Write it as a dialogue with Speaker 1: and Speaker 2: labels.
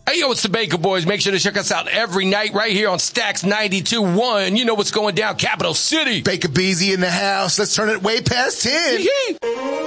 Speaker 1: Hey, yo, it's the Baker Boys. Make sure to check us out every night right here on Stacks 92.1. You know what's going down, Capital City.
Speaker 2: Baker Beezy in the house. Let's turn it way past 10.